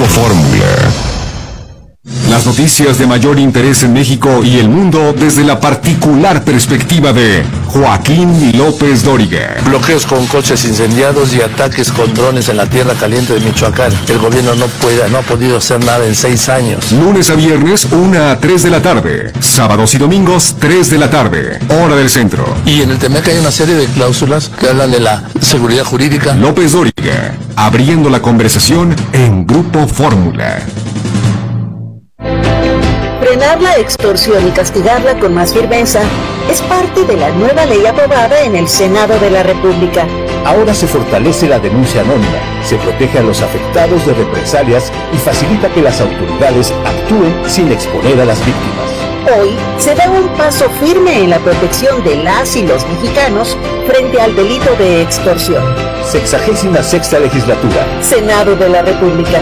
Grupo Fórmula. Las noticias de mayor interés en México y el mundo desde la particular perspectiva de Joaquín López Dóriga. Bloqueos con coches incendiados y ataques con drones en la tierra caliente de Michoacán. El gobierno no ha podido hacer nada en 6 años. Lunes a viernes, 1 a 3 de la tarde. Sábados y domingos, 3 de la tarde. Hora del centro. Y en el TEMEC hay una serie de cláusulas que hablan de la seguridad jurídica. López Dóriga, abriendo la conversación en Grupo Fórmula. Frenar la extorsión y castigarla con más firmeza es parte de la nueva ley aprobada en el Senado de la República. Ahora se fortalece la denuncia anónima, se protege a los afectados de represalias y facilita que las autoridades actúen sin exponer a las víctimas. Hoy se da un paso firme en la protección de las y los mexicanos frente al delito de extorsión. 66ª legislatura. Senado de la República.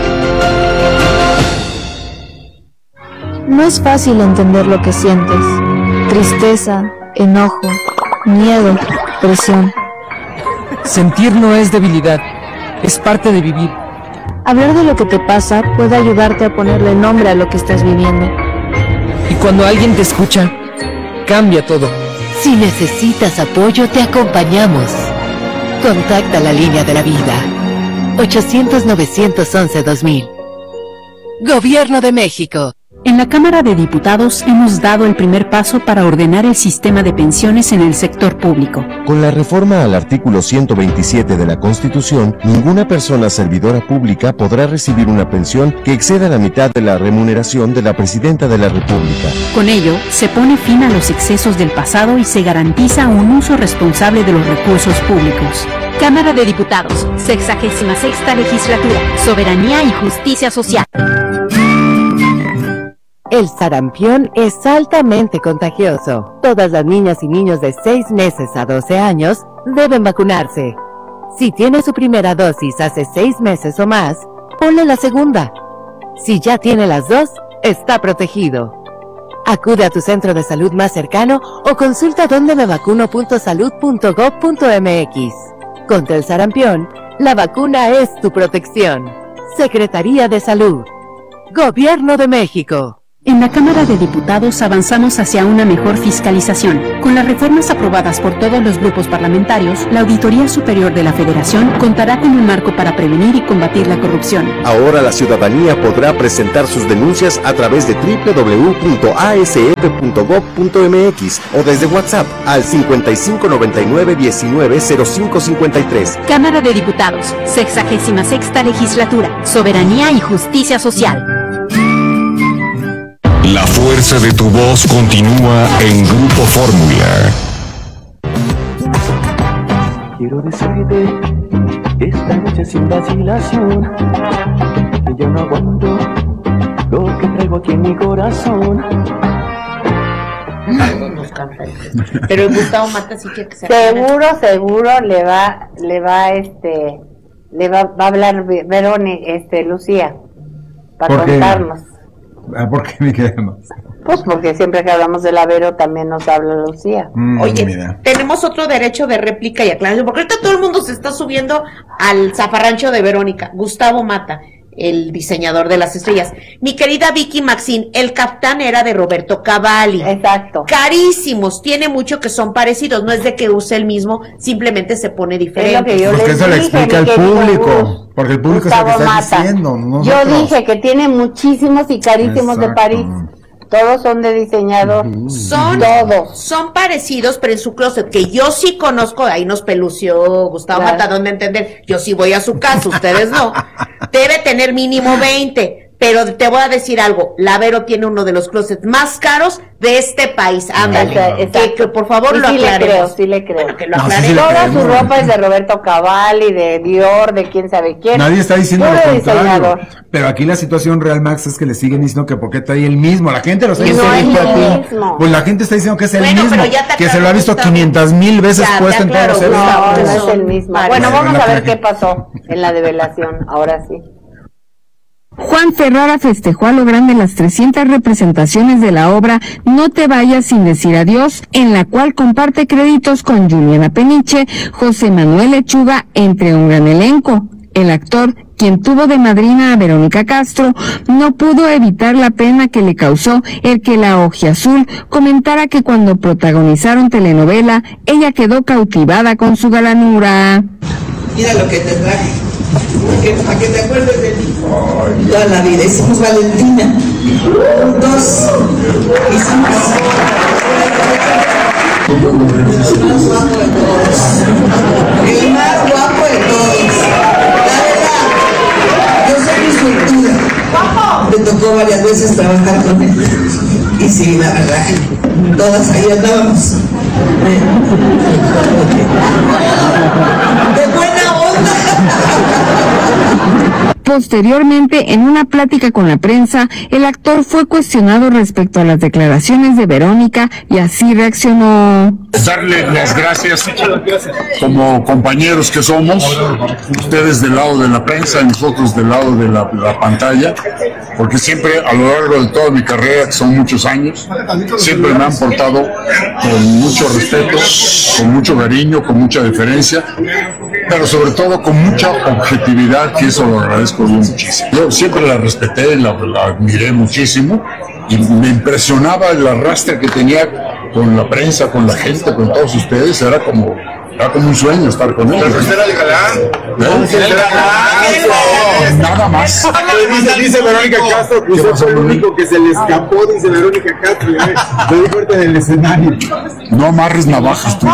No es fácil entender lo que sientes. Tristeza, enojo, miedo, presión. Sentir no es debilidad, es parte de vivir. Hablar de lo que te pasa puede ayudarte a ponerle nombre a lo que estás viviendo. Y cuando alguien te escucha, cambia todo. Si necesitas apoyo, te acompañamos. Contacta la línea de la vida. 800-911-2000. Gobierno de México. En la Cámara de Diputados hemos dado el primer paso para ordenar el sistema de pensiones en el sector público. Con la reforma al artículo 127 de la Constitución, ninguna persona servidora pública podrá recibir una pensión que exceda la mitad de la remuneración de la Presidenta de la República. Con ello, se pone fin a los excesos del pasado y se garantiza un uso responsable de los recursos públicos. Cámara de Diputados, 66ª legislatura, soberanía y justicia social. El sarampión es altamente contagioso. Todas las niñas y niños de 6 meses a 12 años deben vacunarse. Si tiene su primera dosis hace 6 meses o más, ponle la segunda. Si ya tiene las dos, está protegido. Acude a tu centro de salud más cercano o consulta dondemevacuno.salud.gov.mx. Contra el sarampión, la vacuna es tu protección. Secretaría de Salud. Gobierno de México. En la Cámara de Diputados avanzamos hacia una mejor fiscalización. Con las reformas aprobadas por todos los grupos parlamentarios, la Auditoría Superior de la Federación contará con un marco para prevenir y combatir la corrupción. Ahora la ciudadanía podrá presentar sus denuncias a través de www.asf.gov.mx o desde WhatsApp al 5599-190553. Cámara de Diputados, 66ª legislatura, soberanía y justicia social. La fuerza de tu voz continúa en Grupo Fórmula. Quiero decirte esta noche sin vacilación que yo no aguanto lo que traigo aquí en mi corazón. Pero el Gustavo Mata sí quiere que se seguro le va a hablar Lucía para contarnos. ¿Por qué me quedamos? Pues porque siempre que hablamos de la Vero también nos habla Lucía. Oye, tenemos otro derecho de réplica y aclaración, porque ahorita todo el mundo se está subiendo al zafarrancho de Verónica. Gustavo Mata, el diseñador de las estrellas. Mi querida Vicky Maxine, el Capitán era de Roberto Cavalli. Exacto. Carísimos, tiene mucho que son parecidos, no es de que use el mismo, simplemente se pone diferente. Es lo que yo porque eso le explica al público, porque el público Gustavo es el que está Mata. diciendo. Nosotros. Yo dije que tiene muchísimos y carísimos. Exacto. De París. Todos son de diseñador. Son parecidos, pero en su closet, que yo sí conozco, ahí nos pelució Gustavo Mata, donde entender, yo sí voy a su casa, ustedes no. Debe tener mínimo 20, pero te voy a decir algo, la Vero tiene uno de los closets más caros de este país, ándale, que por favor lo aclaremos. Sí le creo. Bueno, que lo aclaremos. Toda su ropa es de Roberto Cavalli, de Dior, de quién sabe quién. Nadie está diciendo lo contrario. Pero aquí la situación real, Max, es que le siguen diciendo que por qué trae el mismo. La gente lo está diciendo. Pues la gente está diciendo que es el mismo, que se lo ha visto 500,000 veces puesto en todos los eventos. No es el mismo. Bueno, vamos a ver qué pasó en la develación, ahora sí. Juan Ferrara festejó a lo grande las 300 representaciones de la obra No te vayas sin decir adiós, en la cual comparte créditos con Juliana Peniche, José Manuel Lechuga, entre un gran elenco. El actor quien tuvo de madrina a Verónica Castro, no pudo evitar la pena que le causó el que la ojiazul comentara que cuando protagonizaron telenovela, ella quedó cautivada con su galanura. Mira lo que te traje, para que te acuerdes de mí. Toda la vida hicimos Valentina, juntos hicimos el más guapo de todos. La verdad, yo soy mi suertuda. Me tocó varias veces trabajar con él. Y sí, la verdad, todas ahí andábamos. De buena onda. Posteriormente, en una plática con la prensa, el actor fue cuestionado respecto a las declaraciones de Verónica y así reaccionó. Darle las gracias como compañeros que somos, ustedes del lado de la prensa y nosotros del lado de la pantalla, porque siempre a lo largo de toda mi carrera, que son muchos años, siempre me han portado con mucho respeto, con mucho cariño, con mucha deferencia, pero sobre todo con mucha objetividad, que eso lo agradezco muchísimo. Yo siempre la respeté, la admiré muchísimo y me impresionaba el arrastre que tenía con la prensa, con la gente, con todos ustedes. Era como un sueño estar con ellos. Nada más. Dice Verónica Castro que usted fue el único que se le escapó, dice Verónica Castro. Lo dijo ahorita en el escenario. No amarres navajas tú.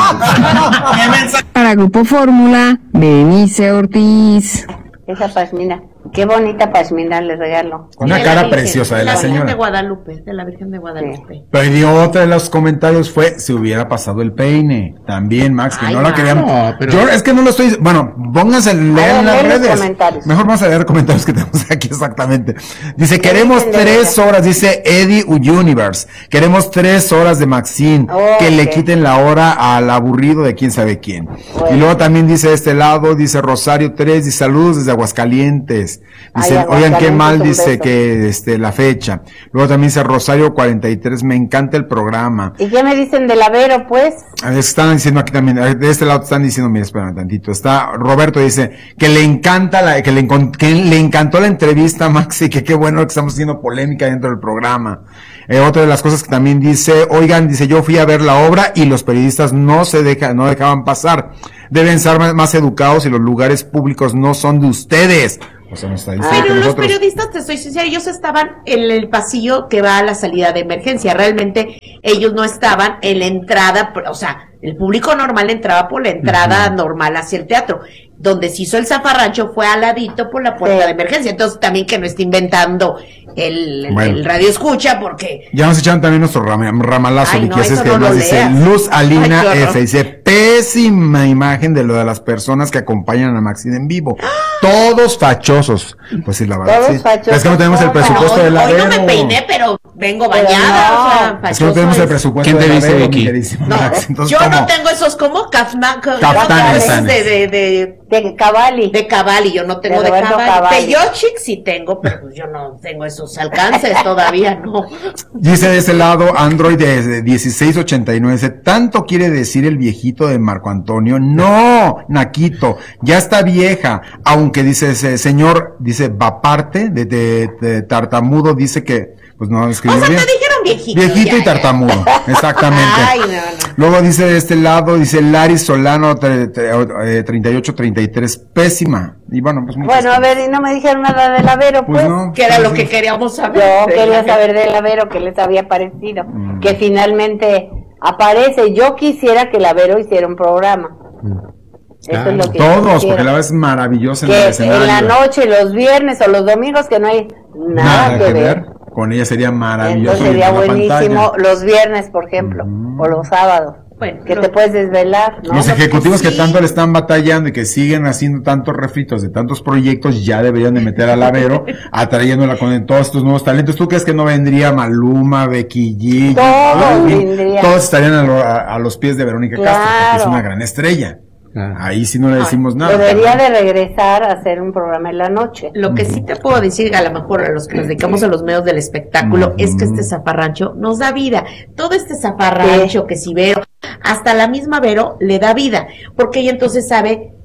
Para Grupo Fórmula, Berenice Ortiz. Esa pashmina, qué bonita pashmina le regalo. Una cara preciosa de la señora. De la Virgen de Guadalupe. Sí. Pero otra de los comentarios fue, se hubiera pasado el peine. También, Max, que no la querían. Pero... Yo es que no lo estoy... Bueno, pónganse a leer en las redes. Mejor vamos a leer comentarios que tenemos aquí exactamente. Dice, queremos 3 horas, dice Eddie Universe. Queremos 3 horas de Maxine. Que le quiten la hora al aburrido de quién sabe quién. Bueno. Y luego también dice de este lado, dice Rosario 3, dice saludos desde Aguascalientes. Dice, oigan qué mal, dice que la fecha. Luego también dice Rosario 43, me encanta el programa. ¿Y qué me dicen de la Vero, pues? Están diciendo aquí también, de este lado están diciendo, mira, espérame tantito. Está Roberto dice que le encanta que le encantó la entrevista, Maxi, que qué bueno que estamos haciendo polémica dentro del programa. Otra de las cosas que también dice, oigan, dice, yo fui a ver la obra y los periodistas no dejaban pasar. Deben ser más educados y los lugares públicos no son de ustedes. O sea, nos está diciendo pero los periodistas, te soy sincera, ellos estaban en el pasillo que va a la salida de emergencia. Realmente ellos no estaban en la entrada, o sea, el público normal entraba por la entrada normal hacia el teatro. Donde se hizo el zafarrancho fue al ladito por la puerta de emergencia. Entonces también que no esté inventando el radio escucha, porque... Ya nos echaron también nuestro ramalazo, y que es que nos dice Luz Alina F, dice, pésima imagen de lo de las personas que acompañan a Maxine en vivo. Todos fachosos. Pues sí, la verdad, todos fachosos. Es que no tenemos el presupuesto de la Hoy no me peiné, pero vengo bañada. No. Es que no tenemos el presupuesto. ¿Quién te dice, Vicky? No, entonces, yo no tengo esos como caftanes de Cavalli. De Cavalli, yo no tengo de Cavalli. De Yochik sí tengo, pero pues yo no tengo esos alcances todavía, no. Dice de ese lado Android de 1689, dice, ¿tanto quiere decir el viejito de Marco Antonio? No, Naquito, ya está vieja, aunque dice ese señor, dice, Baparte, de tartamudo, dice que, pues no escribió bien. O sea, te dijeron viejito. Viejito y tartamudo, exactamente. Ay, no. Luego dice de este lado, dice Lari Solano 3833, pésima. Y bueno, pues bueno, a ver, y no me dijeron nada de la Vero, pues. No, que era lo que queríamos saber. Yo quería saber de la Vero, que les había parecido. Que finalmente aparece. Yo quisiera que la Vero hiciera un programa. Eso es lo que todos, porque la ves maravillosa en el escenario. En la noche, los viernes o los domingos, que no hay nada que ver. Con ella sería maravilloso. Entonces sería buenísimo los viernes, por ejemplo, o los sábados. Bueno, que te puedes desvelar, ¿no? Los ejecutivos que tanto le están batallando y que siguen haciendo tantos refritos de tantos proyectos, ya deberían de meter a la Vero, atrayéndola con todos estos nuevos talentos. ¿Tú crees que no vendría Maluma, Becky G? Todos estarían a los pies de Verónica Castro, porque es una gran estrella. Ahí sí no le decimos nada. Debería de regresar a hacer un programa en la noche. Lo que sí te puedo decir, a lo mejor a los que nos dedicamos a los medios del espectáculo, es que este zafarrancho nos da vida. Todo este zafarrancho que si Vero, hasta la misma Vero le da vida, porque ella entonces sabe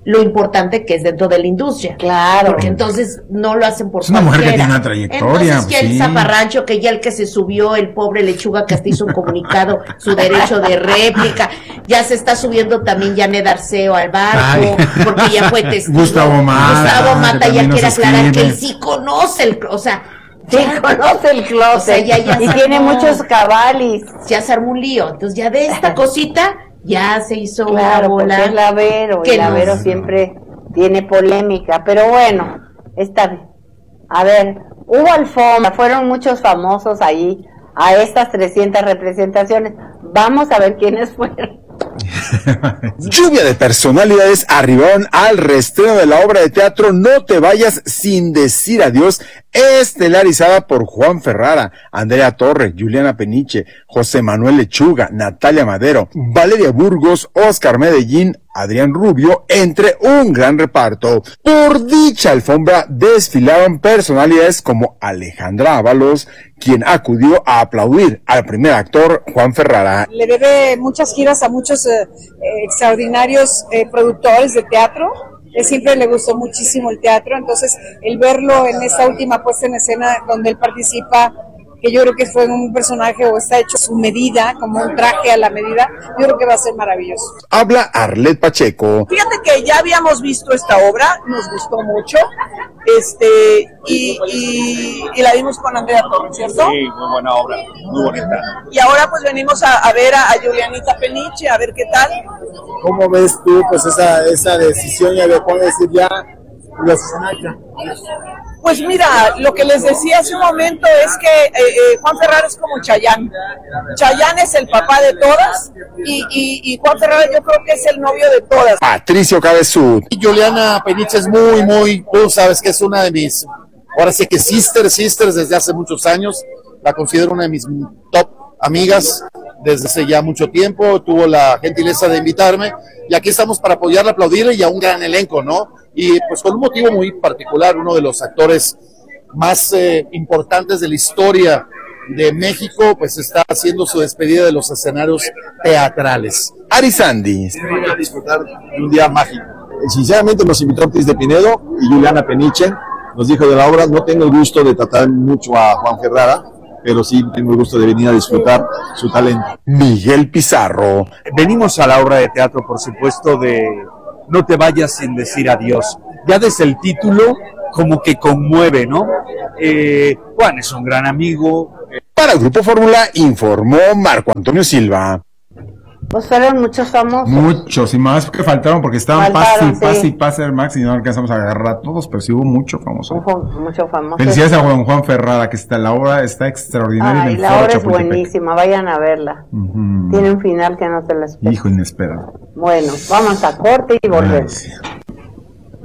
lo importante que es dentro de la industria. Claro. Porque entonces no lo hacen por es una mujer que tiene una trayectoria. Entonces, que el zafarrancho, que ya el que se subió, el pobre Lechuga, que hasta hizo un comunicado, su derecho de réplica, ya se está subiendo también Janet Arceo al barco, porque ya fue testigo. Gustavo Mata ya quiere aclarar que él sí conoce sí conoce el closet. O sea, ya y tiene muchos cabalis. Ya se armó un lío. Entonces ya de esta cosita ya se hizo una bola. Porque es Lavero, y Lavero siempre tiene polémica, pero bueno, está bien. A ver, hubo alfombra, fueron muchos famosos ahí a estas 300 representaciones. Vamos a ver quiénes fueron. Lluvia de personalidades arribaron al reestreno de la obra de teatro No te vayas sin decir adiós, estelarizada por Juan Ferrara, Andrea Torre, Juliana Peniche, José Manuel Lechuga, Natalia Madero, Valeria Burgos, Oscar Medellín, Adrián Rubio, entre un gran reparto. Por dicha alfombra desfilaron personalidades como Alejandra Ábalos, quien acudió a aplaudir al primer actor, Juan Ferrara. Le debe muchas giras a muchos extraordinarios productores de teatro. Siempre le gustó muchísimo el teatro, entonces el verlo en esta última puesta en escena donde él participa, que yo creo que fue un personaje o está hecho a su medida, como un traje a la medida, yo creo que va a ser maravilloso. Habla Arlet Pacheco. Fíjate que ya habíamos visto esta obra, nos gustó mucho, y la vimos con Andrea Torre, ¿cierto? Sí, muy buena obra, muy bonita. Y ahora pues venimos a ver a Julianita Peniche, a ver qué tal. ¿Cómo ves tú pues esa decisión ya de poder decir ya los escenarios? Pues mira, lo que les decía hace un momento es que Juan Ferrara es como Chayanne. Chayanne es el papá de todas y Juan Ferrara yo creo que es el novio de todas. Patricio Cabezud. Juliana Peniche es muy, tú sabes que es una de mis, ahora sí que sisters desde hace muchos años. La considero una de mis top amigas desde hace ya mucho tiempo. Tuvo la gentileza de invitarme y aquí estamos para apoyarla, aplaudirle y a un gran elenco, ¿no? Y pues con un motivo muy particular, uno de los actores más importantes de la historia de México, pues está haciendo su despedida de los escenarios teatrales. Arizandi. Voy a disfrutar de un día mágico. Sinceramente nos invitó Ortiz de Pinedo y Juliana Peniche, nos dijo de la obra. No tengo el gusto de tratar mucho a Juan Ferrara, pero sí tengo el gusto de venir a disfrutar su talento. Miguel Pizarro. Venimos a la obra de teatro, por supuesto, de No te vayas sin decir adiós. Ya desde el título, como que conmueve, ¿no? Juan es un gran amigo. Para el Grupo Fórmula informó Marco Antonio Silva. Pues fueron muchos famosos. Muchos, y más que faltaron porque estaban pase, Max, y no alcanzamos a agarrar a todos, pero sí hubo mucho famoso. Mucho famoso. Felicidades a Juan Ferrara, que la obra está extraordinaria. Ay, la obra es buenísima, vayan a verla. Tiene un final que no te lo esperas. Hijo, inesperado. Bueno, vamos a corte y volvemos.